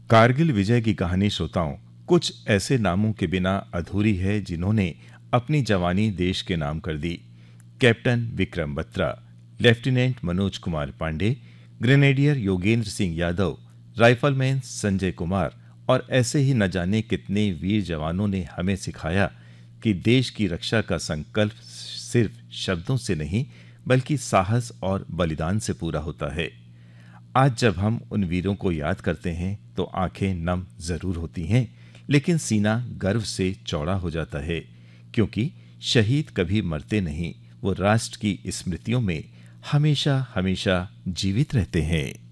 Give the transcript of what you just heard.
कारगिल विजय की कहानी श्रोताओं कुछ ऐसे नामों के बिना अधूरी है जिन्होंने अपनी जवानी देश के नाम कर दी। Captain Vikram Batra, lieutenant Manoj Kumar Pandey, grenadier Yogendra Singh Yadav, rifleman Sanjay Kumar और ऐसे ही न जाने कितने वीर जवानों ने हमें सिखाया कि देश की रक्षा का संकल्प सिर्फ शब्दों से नहीं बल्कि साहस और बलिदान से पूरा होता है। आज जब हम उन वीरों को याद करते हैं तो आंखें नम जरूर होती हैं, लेकिन सीना गर्व से चौड़ा हो जाता है, क्योंकि शहीद कभी मरते नहीं, वो राष्ट्र की स्मृतियों में हमेशा हमेशा जीवित रहते हैं।